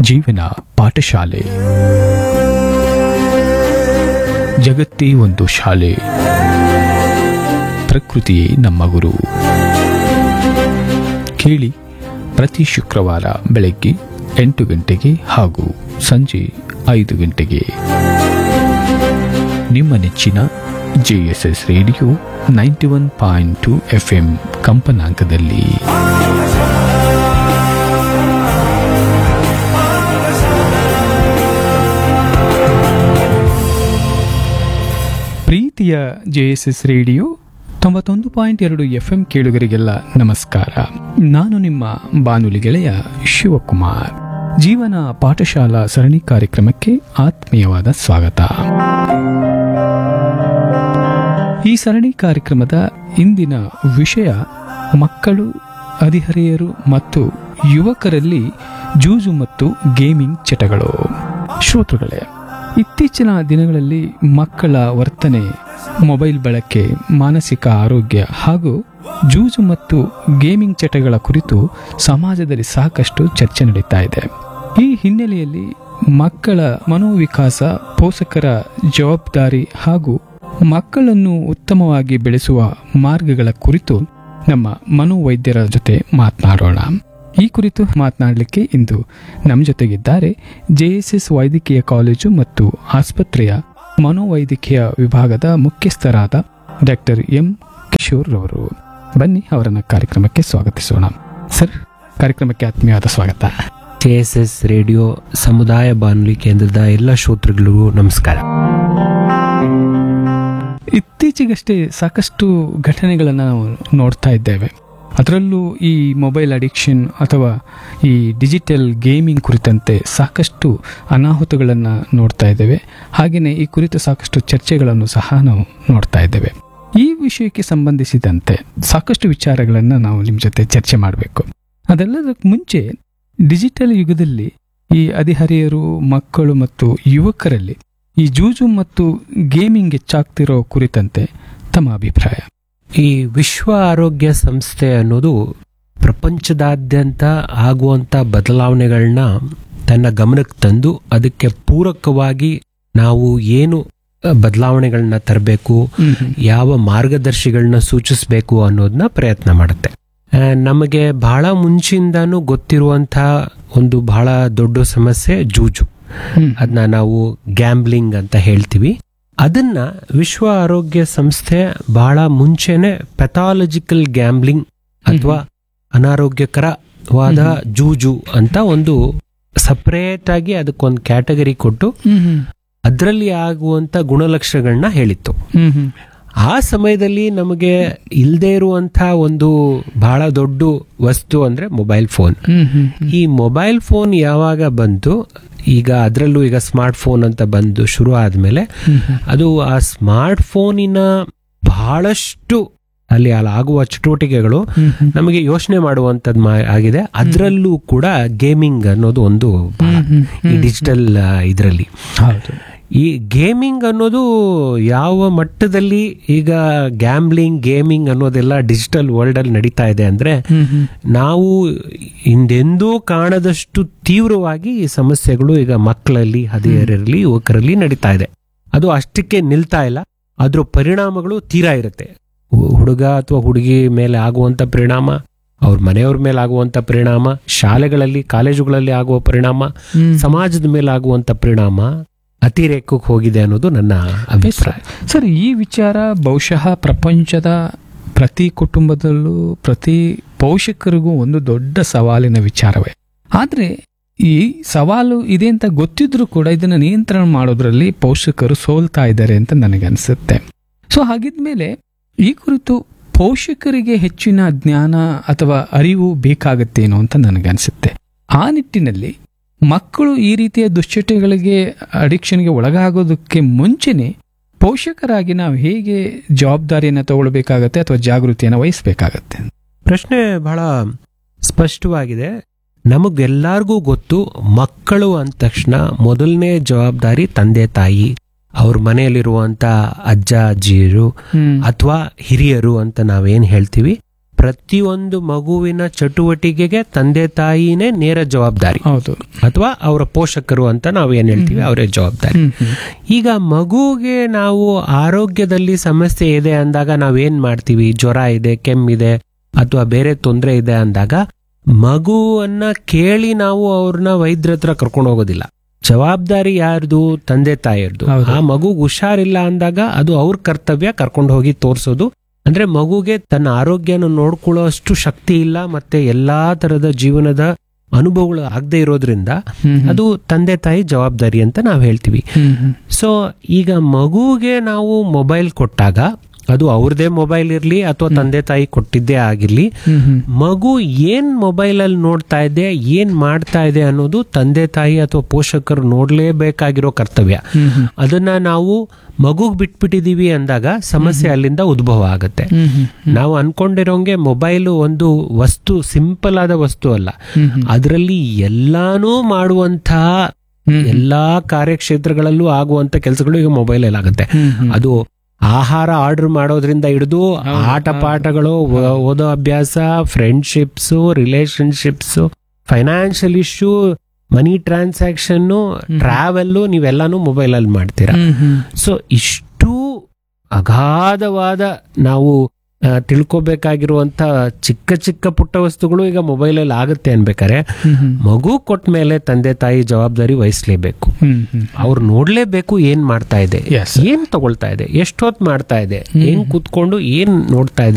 ಜೀವನ ಪಾಠಶಾಲೆ. ಜಗತ್ತೇ ಒಂದು ಶಾಲೆ, ಪ್ರಕೃತಿಯೇ ನಮ್ಮ ಗುರು. ಕೇಳಿ ಪ್ರತಿ ಶುಕ್ರವಾರ ಬೆಳಗ್ಗೆ 8 ಗಂಟೆಗೆ ಹಾಗೂ ಸಂಜೆ 5 ಗಂಟೆಗೆ ನಿಮ್ಮ ನೆಚ್ಚಿನ JSS ರೇಡಿಯೋ 91.2 FM ಕಂಪನಾಂಕದಲ್ಲಿ. ಪ್ರೀತಿಯ JSS ರೇಡಿಯೋ 91.2 FM ಕೇಳುಗರಿಗೆಲ್ಲ ನಮಸ್ಕಾರ. ನಾನು ನಿಮ್ಮ ಬಾನುಲಿ ಗೆಳೆಯ ಶಿವಕುಮಾರ್. ಜೀವನ ಪಾಠಶಾಲಾ ಸರಣಿ ಕಾರ್ಯಕ್ರಮಕ್ಕೆ ಆತ್ಮೀಯವಾದ ಸ್ವಾಗತ. ಈ ಸರಣಿ ಕಾರ್ಯಕ್ರಮದ ಇಂದಿನ ವಿಷಯ ಮಕ್ಕಳು, ಹದಿಹರೆಯರು ಮತ್ತು ಯುವಕರಲ್ಲಿ ಜೂಜು ಮತ್ತು ಗೇಮಿಂಗ್ ಚಟಗಳು. ಶ್ರೋತೃಗಳೇ, ಇತ್ತೀಚಿನ ದಿನಗಳಲ್ಲಿ ಮಕ್ಕಳ ವರ್ತನೆ, ಮೊಬೈಲ್ ಬಳಕೆ, ಮಾನಸಿಕ ಆರೋಗ್ಯ ಹಾಗೂ ಜೂಜು ಮತ್ತು ಗೇಮಿಂಗ್ ಚಟಗಳ ಕುರಿತು ಸಮಾಜದಲ್ಲಿ ಸಾಕಷ್ಟು ಚರ್ಚೆ ನಡೀತಾ ಇದೆ. ಈ ಹಿನ್ನೆಲೆಯಲ್ಲಿ ಮಕ್ಕಳ ಮನೋವಿಕಾಸ, ಪೋಷಕರ ಜವಾಬ್ದಾರಿ ಹಾಗೂ ಮಕ್ಕಳನ್ನು ಉತ್ತಮವಾಗಿ ಬೆಳೆಸುವ ಮಾರ್ಗಗಳ ಕುರಿತು ನಮ್ಮ ಮನೋವೈದ್ಯರ ಜೊತೆ ಮಾತನಾಡೋಣ. ಈ ಕುರಿತು ಮಾತನಾಡಲಿಕ್ಕೆ ಇಂದು ನಮ್ಮ ಜೊತೆಗಿದ್ದಾರೆ JSS ವೈದ್ಯಕೀಯ ಕಾಲೇಜು ಮತ್ತು ಆಸ್ಪತ್ರೆಯ ಮನೋವೈದ್ಯಕೀಯ ವಿಭಾಗದ ಮುಖ್ಯಸ್ಥರಾದ ಡಾಕ್ಟರ್ M. ಕಿಶೋರ್ ರವರು. ಬನ್ನಿ ಅವರನ್ನ ಕಾರ್ಯಕ್ರಮಕ್ಕೆ ಸ್ವಾಗತಿಸೋಣ. ಸರ್, ಕಾರ್ಯಕ್ರಮಕ್ಕೆ ಆತ್ಮೀಯವಾದ ಸ್ವಾಗತ. JSS ರೇಡಿಯೋ ಸಮುದಾಯ ಬಾನುಲಿ ಕೇಂದ್ರದ ಎಲ್ಲ ಶ್ರೋತೃಗಳಿಗೂ ನಮಸ್ಕಾರ. ಇತ್ತೀಚೆಗಷ್ಟೇ ಸಾಕಷ್ಟು ಘಟನೆಗಳನ್ನು ನಾವು ನೋಡ್ತಾ ಇದ್ದೇವೆ. ಅದರಲ್ಲೂ ಈ ಮೊಬೈಲ್ ಅಡಿಕ್ಷನ್ ಅಥವಾ ಈ ಡಿಜಿಟಲ್ ಗೇಮಿಂಗ್ ಕುರಿತಂತೆ ಸಾಕಷ್ಟು ಅನಾಹುತಗಳನ್ನು ನೋಡ್ತಾ ಇದ್ದೇವೆ. ಹಾಗೆಯೇ ಈ ಕುರಿತು ಸಾಕಷ್ಟು ಚರ್ಚೆಗಳನ್ನು ಸಹ ನಾವು ನೋಡ್ತಾ ಇದ್ದೇವೆ. ಈ ವಿಷಯಕ್ಕೆ ಸಂಬಂಧಿಸಿದಂತೆ ಸಾಕಷ್ಟು ವಿಚಾರಗಳನ್ನು ನಾವು ನಿಮ್ಮ ಜೊತೆ ಚರ್ಚೆ ಮಾಡಬೇಕು. ಅದೆಲ್ಲದಕ್ಕೆ ಮುಂಚೆ ಡಿಜಿಟಲ್ ಯುಗದಲ್ಲಿ ಈ ಹದಿಹರೆಯರು, ಮಕ್ಕಳು ಮತ್ತು ಯುವಕರಲ್ಲಿ ಈ ಜೂಜು ಮತ್ತು ಗೇಮಿಂಗ್ ಹೆಚ್ಚಾಗ್ತಿರೋ ಕುರಿತಂತೆ ತಮ್ಮ ಅಭಿಪ್ರಾಯ? ಈ ವಿಶ್ವ ಆರೋಗ್ಯ ಸಂಸ್ಥೆ ಅನ್ನೋದು ಪ್ರಪಂಚದಾದ್ಯಂತ ಆಗುವಂತ ಬದಲಾವಣೆಗಳನ್ನ ತನ್ನ ಗಮನಕ್ಕೆ ತಂದು ಅದಕ್ಕೆ ಪೂರಕವಾಗಿ ನಾವು ಏನು ಬದಲಾವಣೆಗಳನ್ನ ತರಬೇಕು, ಯಾವ ಮಾರ್ಗದರ್ಶಿಗಳನ್ನ ಸೂಚಿಸಬೇಕು ಅನ್ನೋದನ್ನ ಪ್ರಯತ್ನ ಮಾಡುತ್ತೆ. ನಮಗೆ ಬಹಳ ಮುಂಚಿಂದಾನು ಗೊತ್ತಿರುವಂತಹ ಒಂದು ಬಹಳ ದೊಡ್ಡ ಸಮಸ್ಯೆ ಜೂಜು. ಅದನ್ನ ನಾವು ಗ್ಯಾಂಬ್ಲಿಂಗ್ ಅಂತ ಹೇಳ್ತೀವಿ. ಅದನ್ನ ವಿಶ್ವ ಆರೋಗ್ಯ ಸಂಸ್ಥೆ ಬಹಳ ಮುಂಚೆನೆ ಪೆಥಾಲಜಿಕಲ್ ಗ್ಯಾಂಬ್ಲಿಂಗ್ ಅಥವಾ ಅನಾರೋಗ್ಯಕರವಾದ ಜೂಜು ಅಂತ ಒಂದು ಸಪರೇಟ್ ಆಗಿ ಅದಕ್ಕೊಂದು ಕ್ಯಾಟಗರಿ ಕೊಟ್ಟು ಅದರಲ್ಲಿ ಆಗುವಂತ ಗುಣಲಕ್ಷಣಗಳನ್ನ ಹೇಳಿತ್ತು. ಆ ಸಮಯದಲ್ಲಿ ನಮಗೆ ಇಲ್ಲದೆ ಇರುವಂತ ಒಂದು ಬಹಳ ದೊಡ್ಡ ವಸ್ತು ಅಂದ್ರೆ ಮೊಬೈಲ್ ಫೋನ್. ಈ ಮೊಬೈಲ್ ಫೋನ್ ಯಾವಾಗ ಬಂತು, ಈಗ ಅದರಲ್ಲೂ ಈಗ ಸ್ಮಾರ್ಟ್ ಫೋನ್ ಅಂತ ಬಂದು ಶುರು ಆದ್ಮೇಲೆ ಅದು ಆ ಸ್ಮಾರ್ಟ್ ಫೋನಿನ ಬಹಳಷ್ಟು ಅಲ್ಲಿ ಆಗುವ ಚಟುವಟಿಕೆಗಳು ನಮಗೆ ಯೋಚನೆ ಮಾಡುವಂತದ್ದು ಆಗಿದೆ. ಅದರಲ್ಲೂ ಕೂಡ ಗೇಮಿಂಗ್ ಅನ್ನೋದು ಒಂದು ಈ ಡಿಜಿಟಲ್ ಇದರಲ್ಲಿ. ಈ ಗೇಮಿಂಗ್ ಅನ್ನೋದು ಯಾವ ಮಟ್ಟದಲ್ಲಿ ಈಗ ಗ್ಯಾಂಬ್ಲಿಂಗ್, ಗೇಮಿಂಗ್ ಅನ್ನೋದೆಲ್ಲ ಡಿಜಿಟಲ್ ವರ್ಲ್ಡ್ ಅಲ್ಲಿ ನಡೀತಾ ಇದೆ ಅಂದ್ರೆ ನಾವು ಹಿಂದೆಂದೂ ಕಾಣದಷ್ಟು ತೀವ್ರವಾಗಿ ಈ ಸಮಸ್ಯೆಗಳು ಈಗ ಮಕ್ಕಳಲ್ಲಿ, ಹದಿಹರೆಯರಲ್ಲಿ, ಯುವಕರಲ್ಲಿ ನಡೀತಾ ಇದೆ. ಅದು ಅಷ್ಟಕ್ಕೆ ನಿಲ್ತಾ ಇಲ್ಲ. ಅದ್ರ ಪರಿಣಾಮಗಳು ತೀರಾ ಇರುತ್ತೆ. ಹುಡುಗ ಅಥವಾ ಹುಡುಗಿ ಮೇಲೆ ಆಗುವಂತ ಪರಿಣಾಮ, ಅವ್ರ ಮನೆಯವ್ರ ಮೇಲೆ ಆಗುವಂತ ಪರಿಣಾಮ, ಶಾಲೆಗಳಲ್ಲಿ, ಕಾಲೇಜುಗಳಲ್ಲಿ ಆಗುವ ಪರಿಣಾಮ, ಸಮಾಜದ ಮೇಲೆ ಆಗುವಂತ ಪರಿಣಾಮ ಅತಿರೇಕಕ್ಕೆ ಹೋಗಿದೆ ಅನ್ನೋದು ನನ್ನ ಅಭಿಪ್ರಾಯ. ಸರ್, ಈ ವಿಚಾರ ಬಹುಶಃ ಪ್ರಪಂಚದ ಪ್ರತಿ ಕುಟುಂಬದಲ್ಲೂ ಪ್ರತಿ ಪೋಷಕರಿಗೂ ಒಂದು ದೊಡ್ಡ ಸವಾಲಿನ ವಿಚಾರವೇ. ಆದ್ರೆ ಈ ಸವಾಲು ಇದೆ ಅಂತ ಗೊತ್ತಿದ್ರೂ ಕೂಡ ಇದನ್ನ ನಿಯಂತ್ರಣ ಮಾಡೋದ್ರಲ್ಲಿ ಪೋಷಕರು ಸೋಲ್ತಾ ಇದ್ದಾರೆ ಅಂತ ನನಗನ್ಸುತ್ತೆ. ಸೊ ಹಾಗಿದ್ಮೇಲೆ ಈ ಕುರಿತು ಪೋಷಕರಿಗೆ ಹೆಚ್ಚಿನ ಜ್ಞಾನ ಅಥವಾ ಅರಿವು ಬೇಕಾಗತ್ತೇನೋ ಅಂತ ನನಗನ್ಸುತ್ತೆ. ಆ ನಿಟ್ಟಿನಲ್ಲಿ ಮಕ್ಕಳು ಈ ರೀತಿಯ ದುಶ್ಚಟಗಳಿಗೆ, ಅಡಿಕ್ಷನ್ಗೆ ಒಳಗಾಗೋದಕ್ಕೆ ಮುಂಚೆನೆ ಪೋಷಕರಾಗಿ ನಾವು ಹೇಗೆ ಜವಾಬ್ದಾರಿಯನ್ನು ತಗೊಳ್ಬೇಕಾಗತ್ತೆ ಅಥವಾ ಜಾಗೃತಿಯನ್ನು ವಹಿಸಬೇಕಾಗತ್ತೆ? ಪ್ರಶ್ನೆ ಬಹಳ ಸ್ಪಷ್ಟವಾಗಿದೆ. ನಮಗೆಲ್ಲರಿಗೂ ಗೊತ್ತು, ಮಕ್ಕಳು ಅಂದ ತಕ್ಷಣ ಮೊದಲನೇ ಜವಾಬ್ದಾರಿ ತಂದೆ ತಾಯಿ, ಅವ್ರ ಮನೆಯಲ್ಲಿರುವಂತ ಅಜ್ಜ ಅಜ್ಜಿಯರು ಅಥವಾ ಹಿರಿಯರು ಅಂತ ನಾವೇನ್ ಹೇಳ್ತೀವಿ. ಪ್ರತಿಯೊಂದು ಮಗುವಿನ ಚಟುವಟಿಕೆಗೆ ತಂದೆ ತಾಯಿನೇ ನೇರ ಜವಾಬ್ದಾರಿ, ಹೌದು. ಅಥವಾ ಅವರ ಪೋಷಕರು ಅಂತ ನಾವು ಏನ್ ಹೇಳ್ತೀವಿ ಅವರೇ ಜವಾಬ್ದಾರಿ. ಈಗ ಮಗುಗೆ ನಾವು ಆರೋಗ್ಯದಲ್ಲಿ ಸಮಸ್ಯೆ ಇದೆ ಅಂದಾಗ ನಾವೇನ್ ಮಾಡ್ತೀವಿ? ಜ್ವರ ಇದೆ, ಕೆಮ್ಮಿದೆ ಅಥವಾ ಬೇರೆ ತೊಂದರೆ ಇದೆ ಅಂದಾಗ ಮಗುವನ್ನ ಕೇಳಿ ನಾವು ಅವ್ರನ್ನ ವೈದ್ಯರ ಹತ್ರ ಕರ್ಕೊಂಡು ಹೋಗೋದಿಲ್ಲ. ಜವಾಬ್ದಾರಿ ಯಾರ್ದು? ತಂದೆ ತಾಯಿಯರ್ದು. ಆ ಮಗು ಹುಷಾರಿಲ್ಲ ಅಂದಾಗ ಅದು ಅವ್ರ ಕರ್ತವ್ಯ ಕರ್ಕೊಂಡು ಹೋಗಿ ತೋರ್ಸೋದು. ಅಂದ್ರೆ ಮಗುಗೆ ತನ್ನ ಆರೋಗ್ಯನ ನೋಡ್ಕೊಳ್ಳೋ ಅಷ್ಟು ಶಕ್ತಿ ಇಲ್ಲ, ಮತ್ತೆ ಎಲ್ಲಾ ತರದ ಜೀವನದ ಅನುಭವಗಳು ಆಗದೆ ಇರೋದ್ರಿಂದ ಅದು ತಂದೆ ತಾಯಿ ಜವಾಬ್ದಾರಿ ಅಂತ ನಾವು ಹೇಳ್ತೀವಿ. ಸೊ ಈಗ ಮಗುಗೆ ನಾವು ಮೊಬೈಲ್ ಕೊಟ್ಟಾಗ ಅದು ಅವ್ರದೇ ಮೊಬೈಲ್ ಇರ್ಲಿ ಅಥವಾ ತಂದೆ ತಾಯಿ ಕೊಟ್ಟಿದ್ದೇ ಆಗಿರ್ಲಿ, ಮಗು ಏನ್ ಮೊಬೈಲ್ ಅಲ್ಲಿ ನೋಡ್ತಾ ಇದೆ, ಏನ್ ಮಾಡ್ತಾ ಇದೆ ಅನ್ನೋದು ತಂದೆ ತಾಯಿ ಅಥವಾ ಪೋಷಕರು ನೋಡ್ಲೇಬೇಕಾಗಿರೋ ಕರ್ತವ್ಯ. ಅದನ್ನ ನಾವು ಮಗುಗ್ ಬಿಟ್ಬಿಟ್ಟಿದೀವಿ ಅಂದಾಗ ಸಮಸ್ಯೆ ಅಲ್ಲಿಂದ ಉದ್ಭವ ಆಗುತ್ತೆ. ನಾವು ಅನ್ಕೊಂಡಿರೋಂಗೆ ಮೊಬೈಲ್ ಒಂದು ವಸ್ತು, ಸಿಂಪಲ್ ಆದ ವಸ್ತು ಅಲ್ಲ. ಅದರಲ್ಲಿ ಎಲ್ಲಾನು ಮಾಡುವಂತಹ ಎಲ್ಲಾ ಕಾರ್ಯಕ್ಷೇತ್ರಗಳಲ್ಲೂ ಆಗುವಂತ ಕೆಲಸಗಳು ಈಗ ಮೊಬೈಲ್ ಅಲ್ಲಿ ಆಗುತ್ತೆ. ಅದು ಆಹಾರ ಆರ್ಡರ್ ಮಾಡೋದ್ರಿಂದ ಹಿಡಿದು ಆಟ ಪಾಠಗಳು, ಓದೋ ಅಭ್ಯಾಸ, ಫ್ರೆಂಡ್ಶಿಪ್ಸ್, ರಿಲೇಶನ್ಶಿಪ್ಸ್, ಫೈನಾನ್ಷಿಯಲ್ ಇಶ್ಯೂ, ಮನಿ ಟ್ರಾನ್ಸಾಕ್ಷನ್, ಟ್ರಾವೆಲ್, ನೀವೆಲ್ಲಾನು ಮೊಬೈಲ್ ಅಲ್ಲಿ ಮಾಡ್ತೀರಾ. ಸೊ ಇಷ್ಟು ಅಗಾಧವಾದ ನಾವು ತಿಳ್ಕೊಬೇಕಾಗಿರುವಂತ ಚಿಕ್ಕ ಚಿಕ್ಕ ಪುಟ್ಟ ವಸ್ತುಗಳು ಈಗ ಮೊಬೈಲ್ ಅಲ್ಲಿ ಆಗುತ್ತೆ ಅನ್ಬೇಕಾರೆ ಮಗು ಕೊಟ್ಟ ಮೇಲೆ ತಂದೆ ತಾಯಿ ಜವಾಬ್ದಾರಿ ವಹಿಸ್ಲೇಬೇಕು. ಅವ್ರು ನೋಡ್ಲೇಬೇಕು ಏನ್ ಮಾಡ್ತಾ ಇದೆ, ಏನ್ ತಗೊಳ್ತಾ ಇದೆ, ಎಷ್ಟೊತ್ತು ಮಾಡ್ತಾ ಇದೆ, ಹೆಂಗ್ ಕೂತ್ಕೊಂಡು ಏನ್ ನೋಡ್ತಾ ಇದೆ